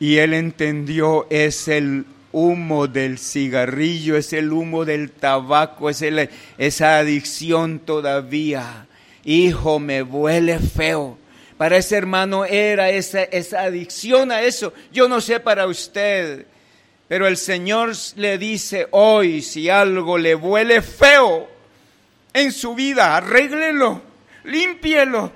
Y él entendió, es el humo del cigarrillo, es el humo del tabaco, es esa adicción todavía. Hijo, me huele feo. Para ese hermano era esa adicción a eso. Yo no sé para usted, pero el Señor le dice hoy, si algo le huele feo en su vida, arréglelo, límpielo,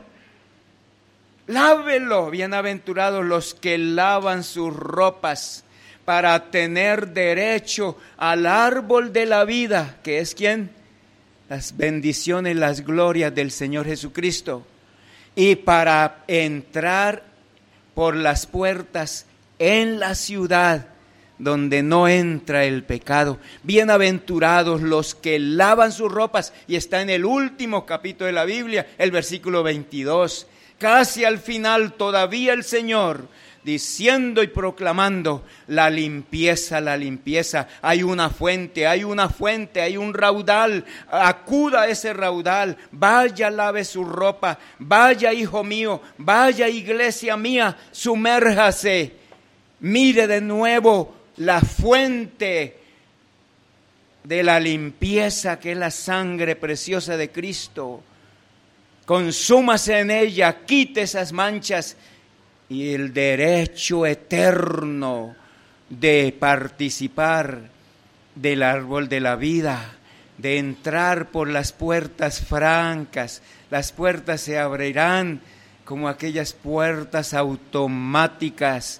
lávelo. Bienaventurados los que lavan sus ropas para tener derecho al árbol de la vida, que es ¿quién? Las bendiciones, las glorias del Señor Jesucristo. Y para entrar por las puertas en la ciudad donde no entra el pecado. Bienaventurados los que lavan sus ropas. Y está en el último capítulo de la Biblia, el versículo 22. Casi al final todavía el Señor diciendo y proclamando la limpieza, la limpieza. Hay una fuente, hay un raudal. Acuda a ese raudal. Vaya, lave su ropa. Vaya, hijo mío. Vaya, iglesia mía. Sumérjase. Mire de nuevo la fuente de la limpieza, que es la sangre preciosa de Cristo. Consúmase en ella, quite esas manchas y el derecho eterno de participar del árbol de la vida, de entrar por las puertas francas. Las puertas se abrirán como aquellas puertas automáticas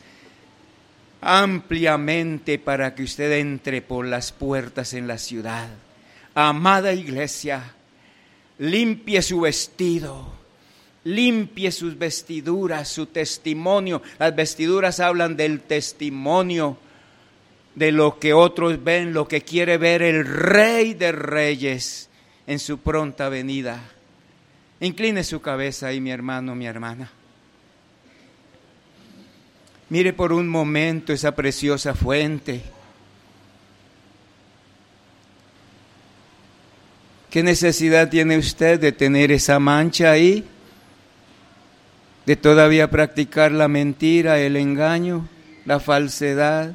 ampliamente para que usted entre por las puertas en la ciudad. Amada iglesia, limpie su vestido, limpie sus vestiduras, su testimonio. Las vestiduras hablan del testimonio, de lo que otros ven, lo que quiere ver el Rey de Reyes en su pronta venida. Incline su cabeza ahí, mi hermano, mi hermana. Mire por un momento esa preciosa fuente. ¿Qué necesidad tiene usted de tener esa mancha ahí? ¿De todavía practicar la mentira, el engaño, la falsedad?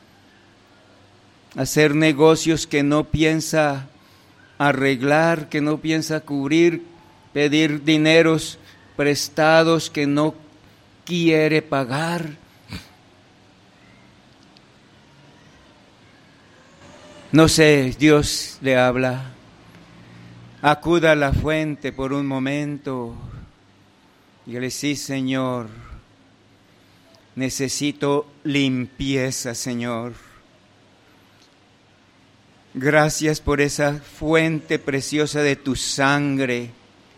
Hacer negocios que no piensa arreglar, que no piensa cubrir, pedir dineros prestados que no quiere pagar. No sé, Dios le habla. Acuda a la fuente por un momento. Dígale, sí, Señor, necesito limpieza, Señor. Gracias por esa fuente preciosa de tu sangre.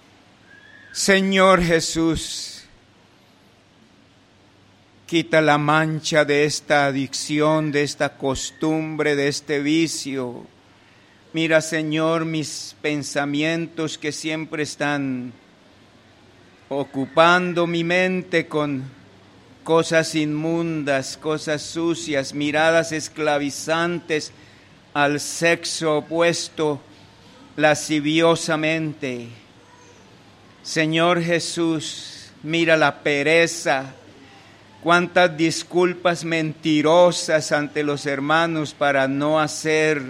Señor Jesús, quita la mancha de esta adicción, de esta costumbre, de este vicio. Mira, Señor, mis pensamientos que siempre están ocupando mi mente con cosas inmundas, cosas sucias, miradas esclavizantes al sexo opuesto, lasciviosamente. Señor Jesús, mira la pereza. Cuántas disculpas mentirosas ante los hermanos para no hacer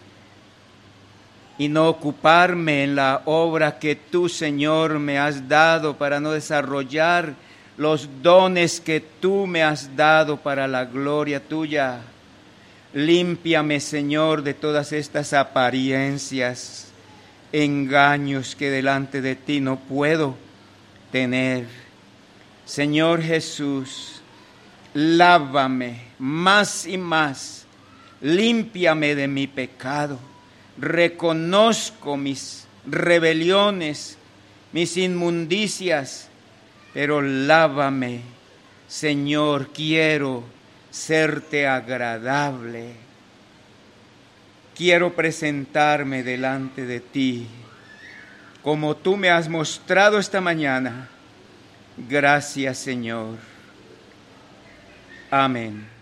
y no ocuparme en la obra que tú, Señor, me has dado, para no desarrollar los dones que tú me has dado para la gloria tuya. Límpiame, Señor, de todas estas apariencias, engaños que delante de ti no puedo tener. Señor Jesús, lávame más y más, límpiame de mi pecado. Reconozco mis rebeliones, mis inmundicias, pero lávame, Señor, quiero serte agradable. Quiero presentarme delante de ti, como tú me has mostrado esta mañana. Gracias, Señor. Amén.